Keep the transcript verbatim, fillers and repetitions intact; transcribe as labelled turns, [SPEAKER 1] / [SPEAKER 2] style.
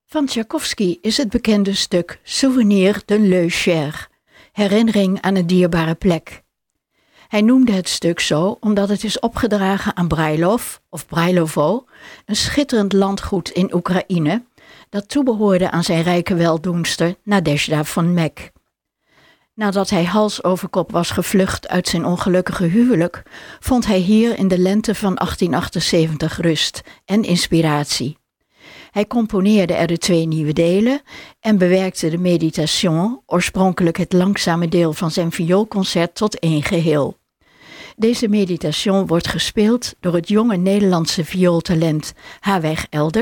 [SPEAKER 1] Van Tchaikovsky is het bekende stuk Souvenir d'un lieu cher, herinnering aan een dierbare plek. Hij noemde het stuk zo omdat het is opgedragen aan Brailov, of Brailovo, een schitterend landgoed in Oekraïne, dat toebehoorde aan zijn rijke weldoenster Nadezhda von Meck. Nadat hij hals over kop was gevlucht uit zijn ongelukkige huwelijk, vond hij hier in de lente van achttien achtenzeventig rust en inspiratie. Hij componeerde er de twee nieuwe delen en bewerkte de Méditation, oorspronkelijk het langzame deel van zijn vioolconcert, tot één geheel. Deze Méditation wordt gespeeld door het jonge Nederlandse viooltalent Haweg Elder